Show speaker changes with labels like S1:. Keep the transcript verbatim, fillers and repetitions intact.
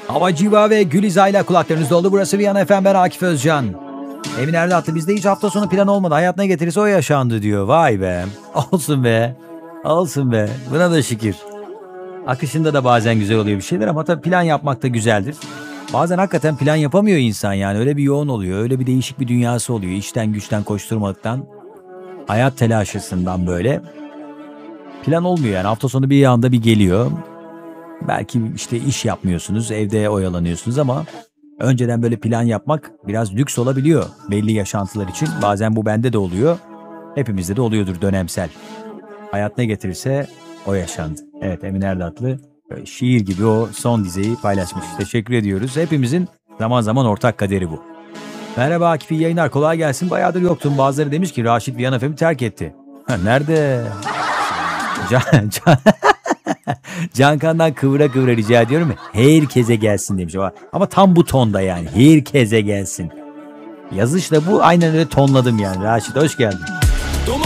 S1: Hava Civa ve Gülizar ile kulaklarınızda oldu. Burası Viyana F M, ben Akif Özcan. Emin Erdal attı. Bizde hiç hafta sonu plan olmadı. Hayat ne getirirse o yaşandı diyor. Vay be. Olsun be. Olsun be. Buna da şükür. Akışında da bazen güzel oluyor bir şeyler ama tabii plan yapmak da güzeldir. Bazen hakikaten plan yapamıyor insan yani. Öyle bir yoğun oluyor. Öyle bir değişik bir dünyası oluyor. İşten güçten koşturmaktan. Hayat telaşısından böyle. Plan olmuyor yani. Hafta sonu bir anda bir geliyor. Belki işte iş yapmıyorsunuz, evde oyalanıyorsunuz ama önceden böyle plan yapmak biraz lüks olabiliyor belli yaşantılar için. Bazen bu bende de oluyor. Hepimizde de oluyordur dönemsel. Hayat ne getirirse o yaşandı. Evet, Emin Erdatlı böyle şiir gibi o son dizeyi paylaşmış. Teşekkür ediyoruz. Hepimizin zaman zaman ortak kaderi bu. Merhaba Akif, iyi yayınlar, kolay gelsin. Bayağıdır yoktun. Bazıları demiş ki Raşit Viyana F M'i terk etti. Ha, nerede? Can, can... Cankan'dan kıvıra kıvıra rica ediyorum. Herkese gelsin demiş. Ama tam bu tonda yani. Herkese gelsin. Yazışla bu aynen öyle tonladım yani. Raşit hoş geldin.